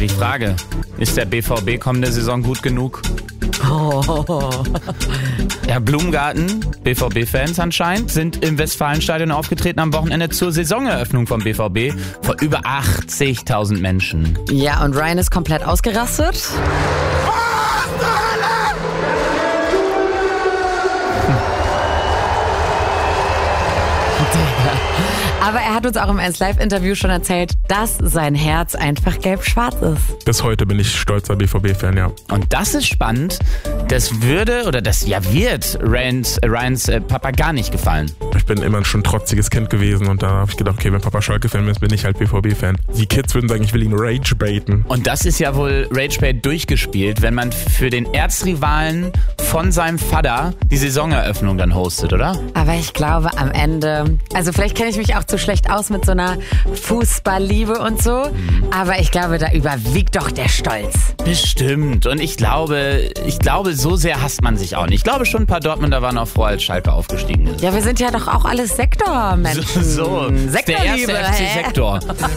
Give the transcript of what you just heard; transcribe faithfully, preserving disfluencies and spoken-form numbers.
die Frage, ist der B V B kommende Saison gut genug? Oh. Ja, Blumengarten, B V B-Fans anscheinend, sind im Westfalenstadion aufgetreten am Wochenende zur Saisoneröffnung vom B V B vor über achtzigtausend Menschen. Ja, und Ryan ist komplett ausgerastet. Aber er hat uns auch im eins Live-Interview schon erzählt, dass sein Herz einfach gelb-schwarz ist. Bis heute bin ich stolzer B V B-Fan, ja. Und das ist spannend. Das würde, oder das ja wird Ryans, Ryans äh, Papa gar nicht gefallen. Ich bin immer schon ein trotziges Kind gewesen und da habe ich gedacht, okay, wenn Papa Schalke-Fan ist, bin ich halt B V B-Fan. Die Kids würden sagen, ich will ihn Rage-baiten. Und das ist ja wohl Rage-Bait durchgespielt, wenn man für den Erzrivalen von seinem Vater die Saisoneröffnung dann hostet, oder? Aber ich glaube am Ende, also vielleicht kenne ich mich auch zu schlecht aus mit so einer Fußballliebe und so, aber ich glaube, da überwiegt doch der Stolz. Bestimmt. Und ich glaube, ich glaube, so sehr hasst man sich auch nicht. Ich glaube schon, ein paar Dortmunder waren auch froh, als Schalke aufgestiegen ist. Ja, wir sind ja doch auch alles Sektormenschen. So, so. Sektorliebe, der erste F C hä? Sektor.